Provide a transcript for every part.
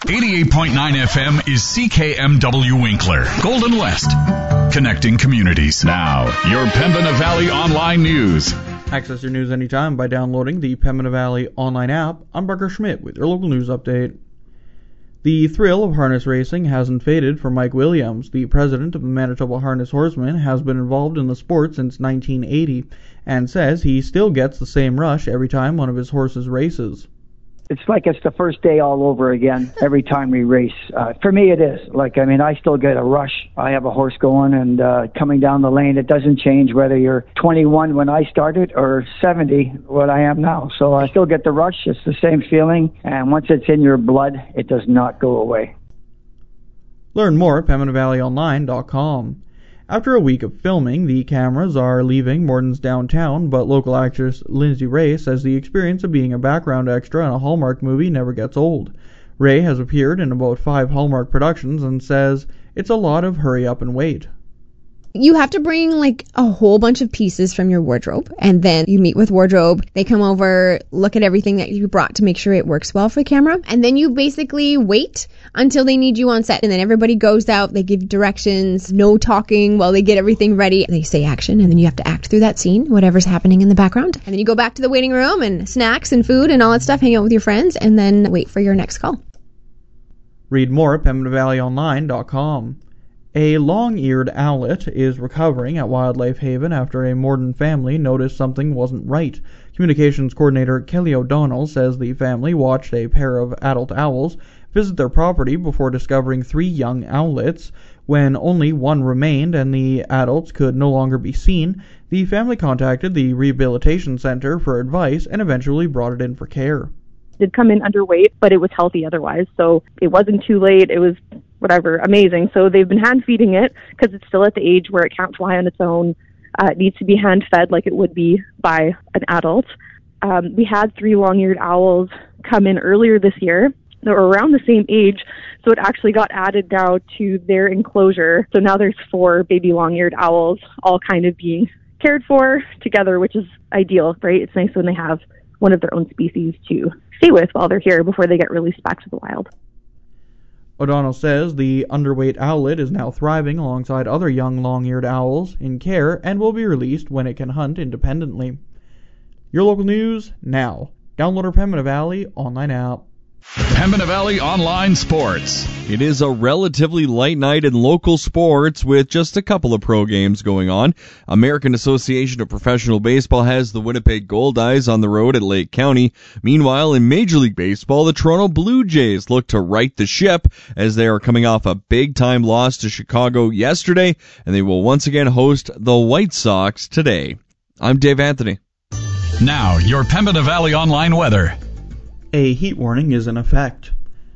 88.9 FM is CKMW Winkler, Golden West, connecting communities. Now, your Pembina Valley Online News. Access your news anytime by downloading the Pembina Valley Online app. I'm Parker Schmidt with your local news update. The thrill of harness racing hasn't faded for Mike Williams. The president of the Manitoba Harness Horsemen has been involved in the sport since 1980 and says he still gets the same rush every time one of his horses races. It's like it's the first day all over again every time we race. For me, it is. I still get a rush. I have a horse going and coming down the lane. It doesn't change whether you're 21 when I started or 70 what I am now. So I still get the rush. It's the same feeling. And once it's in your blood, it does not go away. Learn more at PembinaValleyOnline.com. After a week of filming, the cameras are leaving Morton's downtown, but local actress Lindsay Ray says the experience of being a background extra in a Hallmark movie never gets old. Ray has appeared in about 5 Hallmark productions and says it's a lot of hurry up and wait. You have to bring a whole bunch of pieces from your wardrobe, and then you meet with wardrobe. They come over, look at everything that you brought to make sure it works well for the camera, and then you basically wait until they need you on set. And then everybody goes out, they give directions, no talking while they get everything ready. They say action, and then you have to act through that scene, whatever's happening in the background. And then you go back to the waiting room and snacks and food and all that stuff, hang out with your friends, and then wait for your next call. Read more at PembinaValleyOnline.com. A long-eared owlet is recovering at Wildlife Haven after a Morden family noticed something wasn't right. Communications coordinator Kelly O'Donnell says the family watched a pair of adult owls visit their property before discovering 3 young owlets. When only one remained and the adults could no longer be seen, the family contacted the rehabilitation center for advice and eventually brought it in for care. Did come in underweight, but it was healthy otherwise, so it wasn't too late. It was amazing. So they've been hand feeding it because it's still at the age where it can't fly on its own. It needs to be hand fed like it would be by an adult. We had 3 long-eared owls come in earlier this year. They were around the same age, so it actually got added now to their enclosure. So now there's 4 baby long-eared owls all kind of being cared for together, which is ideal, right? It's nice when they have one of their own species to stay with while they're here before they get released back to the wild. O'Donnell says the underweight owlet is now thriving alongside other young long-eared owls in care and will be released when it can hunt independently. Your local news now. Download our Pembina Valley Online app. Pembina Valley Online Sports. It is a relatively light night in local sports with just a couple of pro games going on. American Association of Professional Baseball has the Winnipeg Goldeyes on the road at Lake County. Meanwhile, in Major League Baseball, the Toronto Blue Jays look to right the ship as they are coming off a big-time loss to Chicago yesterday, and they will once again host the White Sox today. I'm Dave Anthony. Now, your Pembina Valley Online weather. A heat warning is in effect.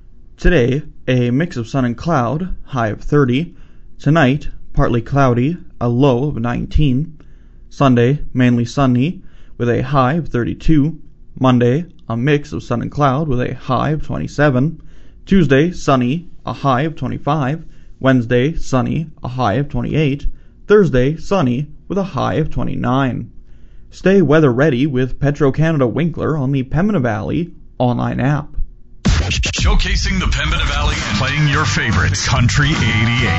Today, a mix of sun and cloud, high of 30. Tonight, partly cloudy, a low of 19. Sunday, mainly sunny, with a high of 32. Monday, a mix of sun and cloud with a high of 27. Tuesday, sunny, a high of 25. Wednesday, sunny, a high of 28. Thursday, sunny, with a high of 29. Stay weather ready with Petro-Canada Winkler on the Pembina Valley Online app. Showcasing the Pembina Valley and playing your favorites. Country 88.